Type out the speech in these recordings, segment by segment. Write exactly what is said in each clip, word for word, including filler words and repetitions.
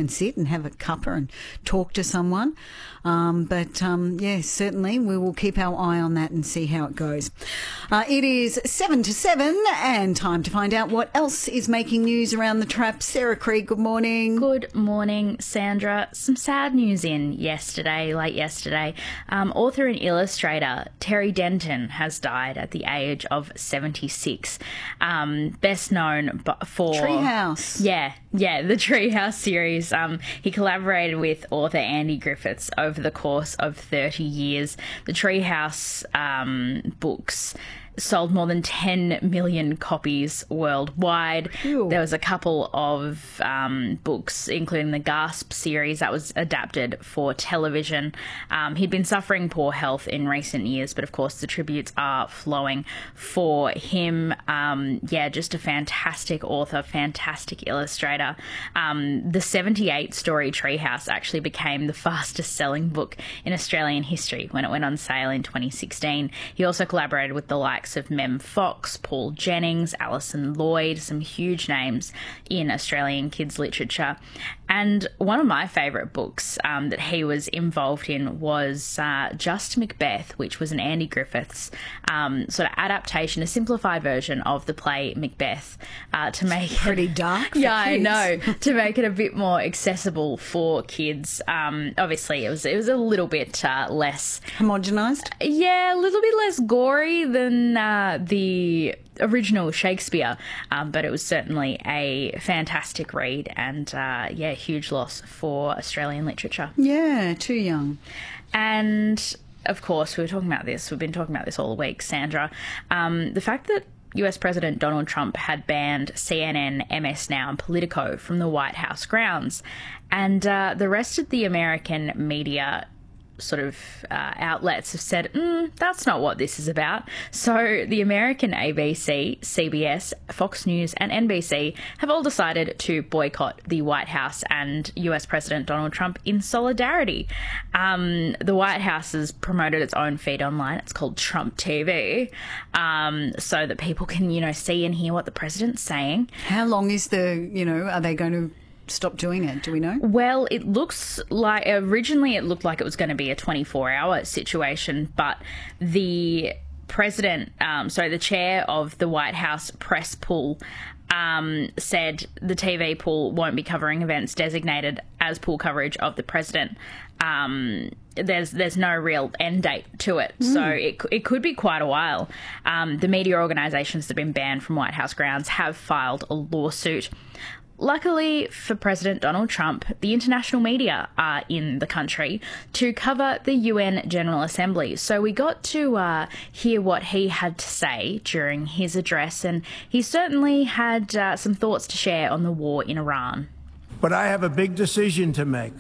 and sit and have a cuppa and talk to someone. Um, but, um, yeah, certainly we will keep our eye on that and see how it goes. Uh, it is seven to seven and time to find out what else is making news around the trap. Sarah Krieg, good morning. Good morning, Sandra. Some sad news in yesterday, late yesterday. Um, author and illustrator Terry Denton has died at the age of seventy-six. Um, best known for... Treehouse. Yeah, yeah, the Treehouse series. Um, he collaborated with author Andy Griffiths over the course of thirty years. The Treehouse um, books sold more than ten million copies worldwide. Ew. There was a couple of um, books, including the Gasp series that was adapted for television. Um, he'd been suffering poor health in recent years, but of course the tributes are flowing for him. Um, yeah, just a fantastic author, fantastic illustrator. Um, the seventy-eight story Treehouse actually became the fastest selling book in Australian history when it went on sale in twenty sixteen. He also collaborated with the likes of Mem Fox, Paul Jennings, Alison Lloyd, some huge names in Australian kids literature. And one of my favourite books um, that he was involved in was uh, Just Macbeth, which was an Andy Griffiths um, sort of adaptation, a simplified version of the play Macbeth uh, to make it's pretty it, dark. For yeah, kids. I know, to make it a bit more accessible for kids. Um, obviously, it was it was a little bit uh, less homogenised. Yeah, a little bit less gory than uh, the original Shakespeare, um, but it was certainly a fantastic read and, uh, yeah, huge loss for Australian literature. Yeah, too young. And, of course, we were talking about this. We've been talking about this all week, Sandra. Um, the fact that U S President Donald Trump had banned C N N, M S Now and Politico from the White House grounds. And uh, the rest of the American media sort of uh, outlets have said, mm, that's not what this is about. So the American A B C, C B S, Fox News and N B C have all decided to boycott the White House and U S President Donald Trump in solidarity. Um, the White House has promoted its own feed online. It's called Trump T V, um, so that people can, you know, see and hear what the president's saying. How long is the, you know, are they going to stop doing it? Do we know? Well, it looks like originally it looked like it was going to be a twenty-four hour situation, but the president, um, sorry, the chair of the White House press pool um, said the T V pool won't be covering events designated as pool coverage of the president. Um, there's there's no real end date to it, mm. so it it could be quite a while. Um, the media organisations that have been banned from White House grounds have filed a lawsuit. Luckily for President Donald Trump, the international media are in the country to cover the U N General Assembly. So we got to uh, hear what he had to say during his address, and he certainly had uh, some thoughts to share on the war in Iran. But I have a big decision to make.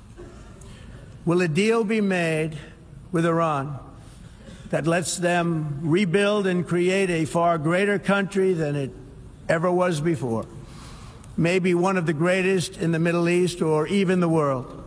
Will a deal be made with Iran that lets them rebuild and create a far greater country than it ever was before? Maybe one of the greatest in the Middle East or even the world?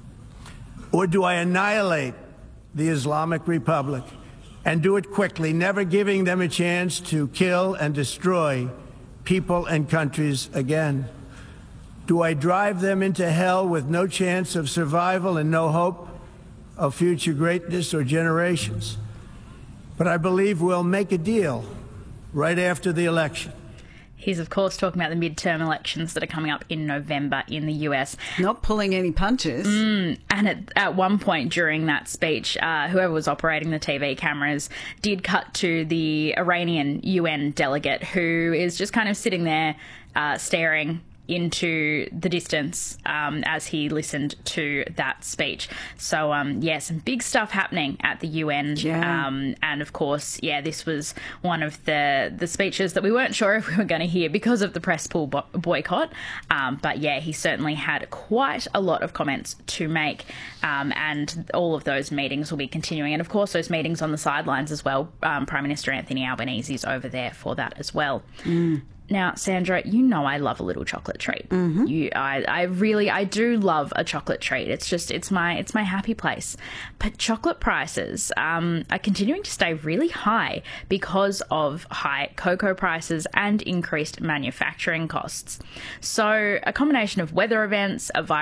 Or do I annihilate the Islamic Republic and do it quickly, never giving them a chance to kill and destroy people and countries again? Do I drive them into hell with no chance of survival and no hope of future greatness or generations? But I believe we'll make a deal right after the election. He's, of course, talking about the midterm elections that are coming up in November in the U S. Not pulling any punches. Mm, and at, at one point during that speech, uh, whoever was operating the T V cameras did cut to the Iranian U N delegate who is just kind of sitting there uh, staring into the distance um, as he listened to that speech. So, um, yeah, some big stuff happening at the U N. Yeah. Um, and, of course, yeah, this was one of the, the speeches that we weren't sure if we were going to hear because of the press pool bo- boycott. Um, but, yeah, he certainly had quite a lot of comments to make. Um, and all of those meetings will be continuing. And, of course, those meetings on the sidelines as well. Um, Prime Minister Anthony Albanese is over there for that as well. Mm. Now, Sandra, you know I love a little chocolate treat. Mm-hmm. You, I, I really, I do love a chocolate treat. It's just, it's my, it's my happy place. But chocolate prices um, are continuing to stay really high because of high cocoa prices and increased manufacturing costs. So, a combination of weather events, a